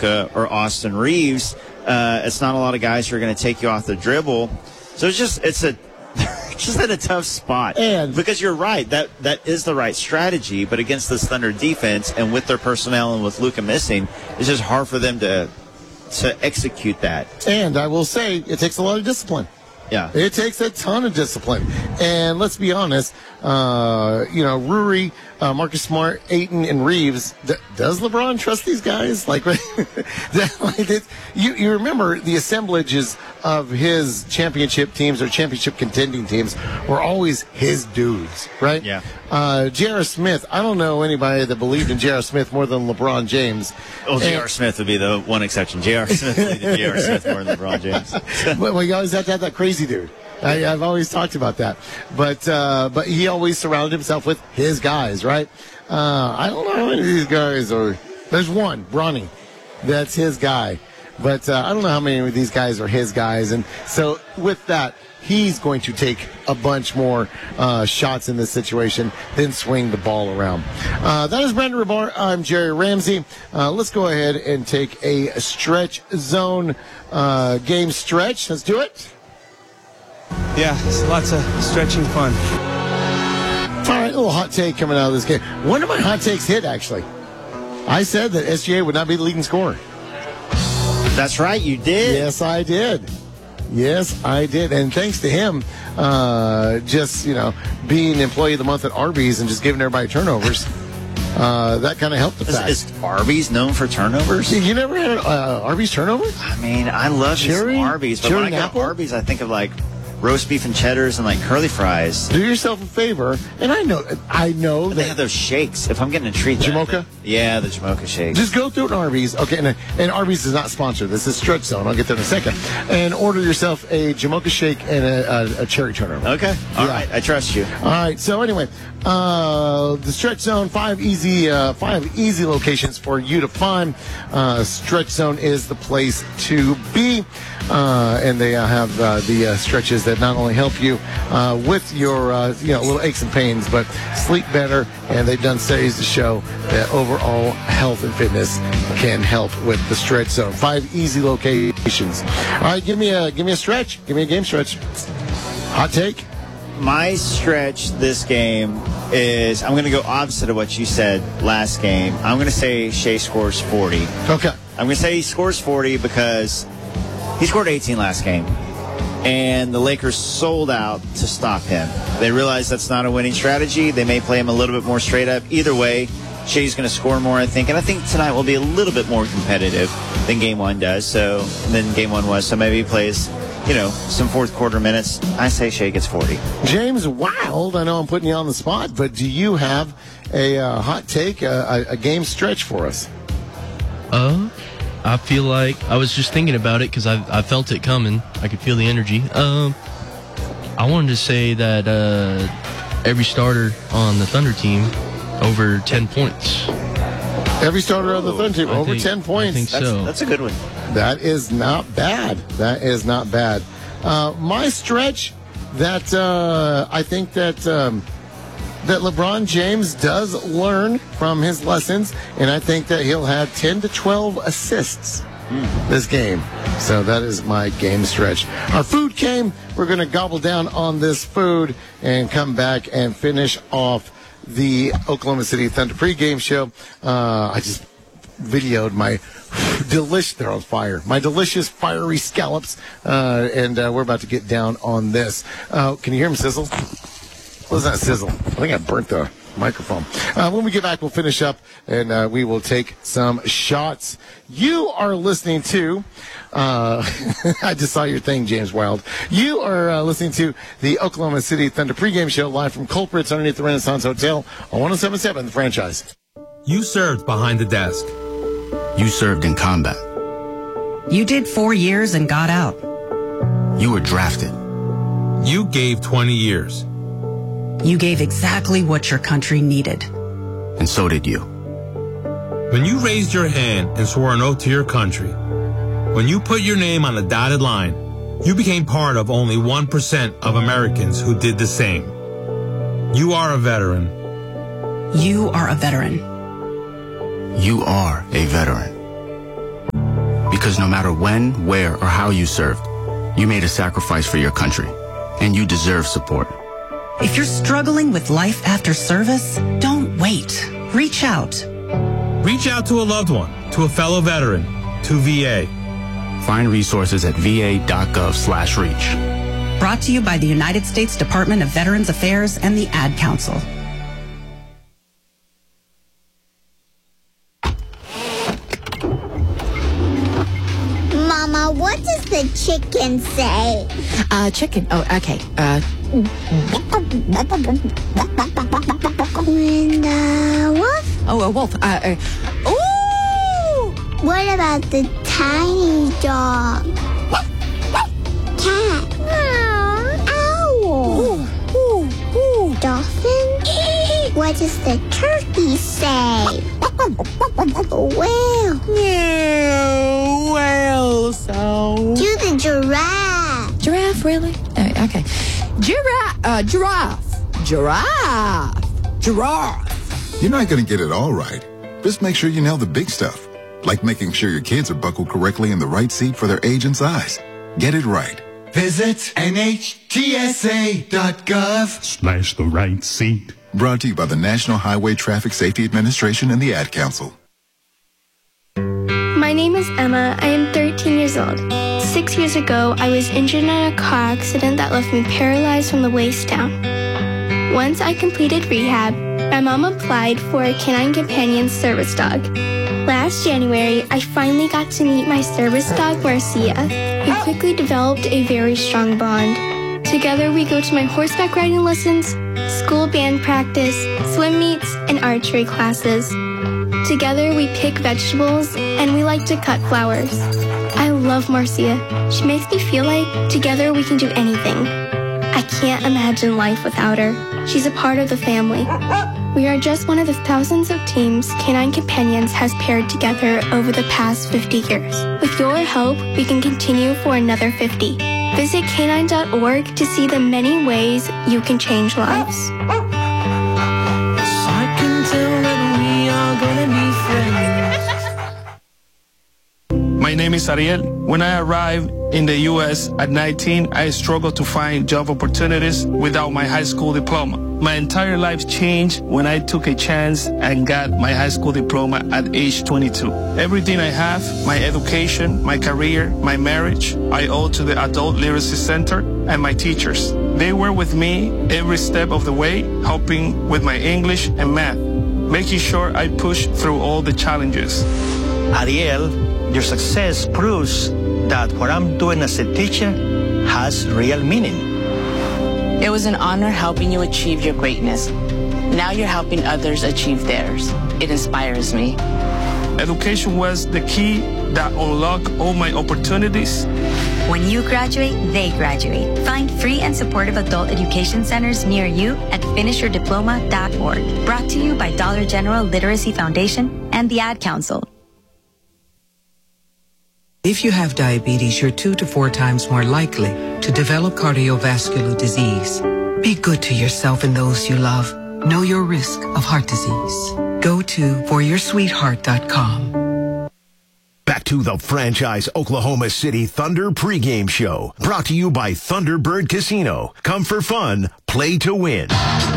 Luka or Austin Reeves. It's not a lot of guys who are going to take you off the dribble. So it's just in a tough spot. And because you're right, that is the right strategy. But against this Thunder defense and with their personnel and with Luka missing, it's just hard for them to execute that. And I will say, it takes a lot of discipline. Yeah. It takes a ton of discipline. And let's be honest, Ruri, Marcus Smart, Ayton, and Reeves, does LeBron trust these guys? You remember the assemblages of his championship teams or championship contending teams were always his dudes, right? Yeah. J.R. Smith, I don't know anybody that believed in J.R. Smith more than LeBron James. Well, J.R. Smith would be the one exception. J.R. Smith believed in J.R. Smith more than LeBron James. Well, you always have to have that crazy dude. I've always talked about that. But he always surrounded himself with his guys, right? I don't know how many of these guys are. There's one, Bronny. That's his guy. But I don't know how many of these guys are his guys. And so with that, he's going to take a bunch more shots in this situation than swing the ball around. That is Brandon Rabar. I'm Jerry Ramsey. Let's go ahead and take a stretch zone game stretch. Let's do it. Yeah, it's lots of stretching fun. All right, a little hot take coming out of this game. One of my hot takes hit, actually. I said that SGA would not be the leading scorer. That's right, you did. Yes, I did. And thanks to him, being employee of the month at Arby's and just giving everybody turnovers, that kind of helped the fact. Is Arby's known for turnovers? You never had Arby's turnovers? I mean, I love some Arby's, but when I go to Arby's, I think of like roast beef and cheddars and like curly fries. Do yourself a favor, and I know But they have those shakes. If I'm getting a treat, Jamocha? Yeah, the Jamocha shakes. Just go through an Arby's, okay? And Arby's is not sponsored. This is Stretch Zone. I'll get there in a second. And order yourself a Jamocha shake and a cherry turnover. Okay, all right. I trust you. All right. So anyway, the Stretch Zone, five easy locations for you to find. Stretch Zone is the place to be, and they have the stretches that not only help you with your little aches and pains, but sleep better. And they've done studies to show that overall health and fitness can help with the Stretch Zone. 5 easy locations. All right, give me a stretch. Give me a game stretch. Hot take. My stretch this game is I'm going to go opposite of what you said last game. I'm going to say Shea scores 40. Okay. I'm going to say he scores 40 because he scored 18 last game. And the Lakers sold out to stop him. They realized that's not a winning strategy. They may play him a little bit more straight up. Either way, Shea's going to score more, I think. And I think tonight will be a little bit more competitive than Game 1 does. So maybe he plays, some fourth quarter minutes. I say Shea gets 40. James Wild, I know I'm putting you on the spot, but do you have a hot take, a game stretch for us? I feel like I was just thinking about it because I felt it coming. I could feel the energy. I wanted to say that every starter on the Thunder team over 10 points. Every starter on the Thunder team over 10 points. I think so. That's a good one. That is not bad. My stretch that I think that LeBron James does learn from his lessons, and I think that he'll have 10 to 12 assists this game. So that is my game stretch. Our food came. We're going to gobble down on this food and come back and finish off the Oklahoma City Thunder pregame show. I just videoed my they're on fire. My delicious fiery scallops, and we're about to get down on this. Can you hear them sizzle? What does that sizzle? I think I burnt the microphone. When we get back, we'll finish up, and we will take some shots. You are listening to, I just saw your thing, James Wild. You are listening to the Oklahoma City Thunder pregame show live from Culprits underneath the Renaissance Hotel on 107.7 The Franchise. You served behind the desk. You served in combat. You did 4 years and got out. You were drafted. You gave 20 years. You gave exactly what your country needed. And so did you. When you raised your hand and swore an oath to your country, when you put your name on a dotted line, you became part of only 1% of Americans who did the same. You are a veteran. You are a veteran. You are a veteran. Because no matter when, where, or how you served, you made a sacrifice for your country, and you deserve support. If you're struggling with life after service, don't wait. Reach out. Reach out to a loved one, to a fellow veteran, to VA. Find resources at va.gov/reach. Brought to you by the United States Department of Veterans Affairs and the Ad Council. Mama, what does the chicken say? Chicken. Oh, okay. And the wolf? Oh, a wolf. Ooh! What about the tiny dog? Cat? Owl? Dolphin? What does the turkey say? Whale? Whale sound. Do the giraffe. Giraffe, really? Okay. Giraffe. Giraffe. You're not going to get it all right. Just make sure you nail the big stuff, like making sure your kids are buckled correctly in the right seat for their age and size. Get it right. Visit NHTSA.gov/the right seat. Brought to you by the National Highway Traffic Safety Administration and the Ad Council. My name is Emma. I am 13 years old. 6 years ago, I was injured in a car accident that left me paralyzed from the waist down. Once I completed rehab, my mom applied for a Canine Companion service dog. Last January, I finally got to meet my service dog, Marcia. We quickly developed a very strong bond. Together, we go to my horseback riding lessons, school band practice, swim meets, and archery classes. Together, we pick vegetables, and we like to cut flowers. I love Marcia. She makes me feel like together we can do anything. I can't imagine life without her. She's a part of the family. We are just one of the thousands of teams Canine Companions has paired together over the past 50 years. With your help, we can continue for another 50. Visit canine.org to see the many ways you can change lives. I can tell that we are gonna be friends. My name is Ariel. When I arrived in the U.S. at 19, I struggled to find job opportunities without my high school diploma. My entire life changed when I took a chance and got my high school diploma at age 22. Everything I have, my education, my career, my marriage, I owe to the Adult Literacy Center and my teachers. They were with me every step of the way, helping with my English and math, making sure I push through all the challenges. Ariel, your success proves that what I'm doing as a teacher has real meaning. It was an honor helping you achieve your greatness. Now you're helping others achieve theirs. It inspires me. Education was the key that unlocked all my opportunities. When you graduate, they graduate. Find free and supportive adult education centers near you at finishyourdiploma.org. Brought to you by Dollar General Literacy Foundation and the Ad Council. If you have diabetes, you're 2 to 4 times more likely to develop cardiovascular disease. Be good to yourself and those you love. Know your risk of heart disease. Go to foryoursweetheart.com. Back to the franchise Oklahoma City Thunder pregame show. Brought to you by Thunderbird Casino. Come for fun, play to win.